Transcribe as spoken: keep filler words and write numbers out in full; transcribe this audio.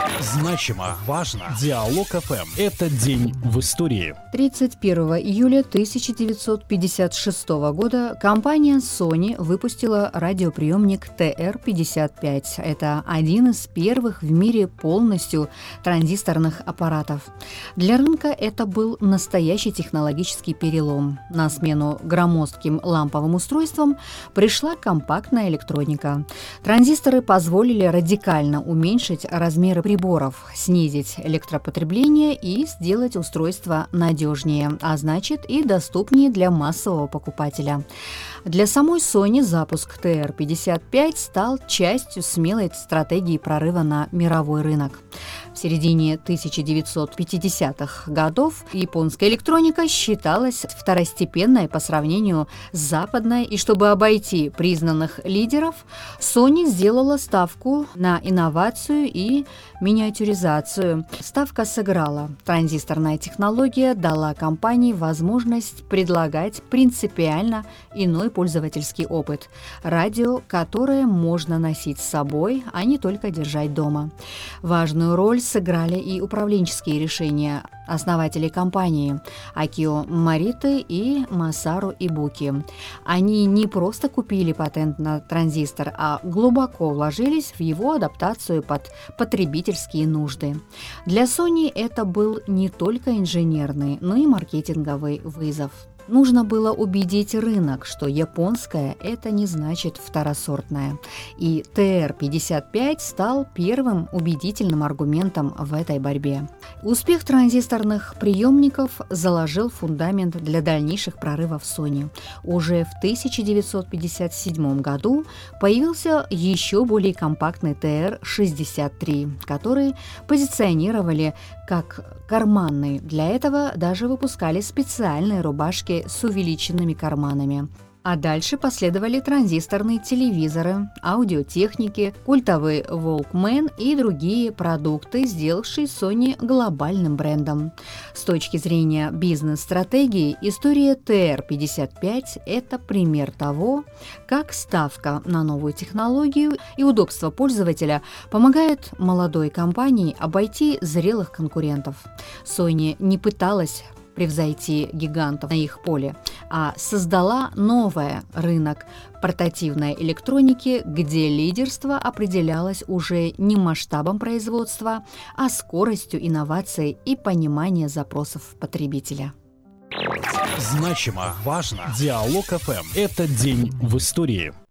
Значимо, важно. Диалог эф эм. Это день в истории. тридцать первого июля тысяча девятьсот пятьдесят шестого года компания Sony выпустила радиоприемник Т Р пятьдесят пять. Это один из первых в мире полностью транзисторных аппаратов. Для рынка это был настоящий технологический перелом. На смену громоздким ламповым устройствам пришла компактная электроника. Транзисторы позволили радикально уменьшить размеры приборов, снизить электропотребление и сделать устройство надежнее, а значит и доступнее для массового покупателя. Для самой Sony запуск Т Р пятьдесят пять стал частью смелой стратегии прорыва на мировой рынок. В середине тысяча девятьсот пятидесятых годов японская электроника считалась второстепенной по сравнению с западной, и чтобы обойти признанных лидеров, Sony сделала ставку на инновацию и миниатюризацию. Ставка сыграла. Транзисторная технология дала компании возможность предлагать принципиально иной пользовательский опыт. Радио, которое можно носить с собой, а не только держать дома. Важную роль сыграли и управленческие решения основателей компании Акио Мориты и Масару Ибуки. Они не просто купили патент на транзистор, а глубоко вложились в его адаптацию под потребительские нужды. Для Sony это был не только инженерный, но и маркетинговый вызов. Нужно было убедить рынок, что японское – это не значит второсортное. И Т Р пятьдесят пять стал первым убедительным аргументом в этой борьбе. Успех транзисторных приемников заложил фундамент для дальнейших прорывов Sony. Уже в тысяча девятьсот пятьдесят седьмом году появился еще более компактный Т Р шестьдесят три, который позиционировали как карманный. Для этого даже выпускали специальные рубашки с увеличенными карманами. А дальше последовали транзисторные телевизоры, аудиотехники, культовый Walkman и другие продукты, сделавшие Sony глобальным брендом. С точки зрения бизнес-стратегии, история Т Р пятьдесят пять – это пример того, как ставка на новую технологию и удобство пользователя помогает молодой компании обойти зрелых конкурентов. Sony не пыталась превзойти гигантов на их поле, а создала новый рынок портативной электроники, где лидерство определялось уже не масштабом производства, а скоростью инноваций и пониманием запросов потребителя. Значимо, важно. Диалог эф эм. Это день в истории.